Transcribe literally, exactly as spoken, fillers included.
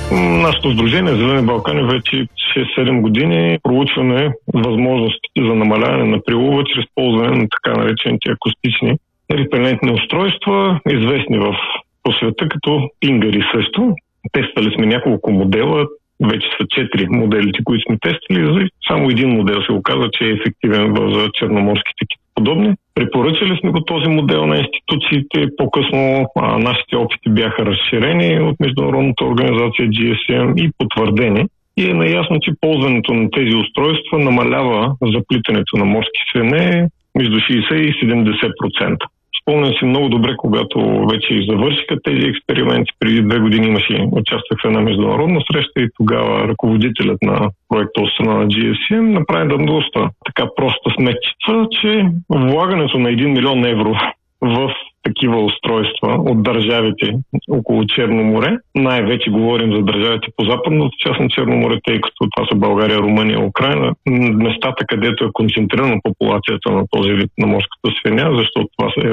Нашето сдружение Зелени Балкани вече шест-седем години проучваме възможностите за намаляване на прилова чрез ползване на така наречените акустични репелентни устройства, известни в по света като пингари също. Тествали сме няколко модела, вече са четири моделите, които сме тестили. Само един модел се оказа, че е ефективен за черноморските китоподобни. Препоръчали сме го този модел на институциите. По-късно а, нашите опити бяха разширени от международната организация джи ес ем и потвърдени. И е наясно, че ползването на тези устройства намалява заплитането на морски свине между шейсет и седемдесет процента. Спомням си много добре, когато вече завършиха тези експерименти. Преди две години имаше, участвах в една международна среща и тогава ръководителят на проекта от страна на джи ес ем направи да доста така проста сметчица, че влагането на един милион евро в такива устройства от държавите около Черно море, най-вече говорим за държавите по западната част на Черно море, тъй като това са България, Румъния, Украина, местата, където е концентрирана популацията на този вид на морската свиня, защото това е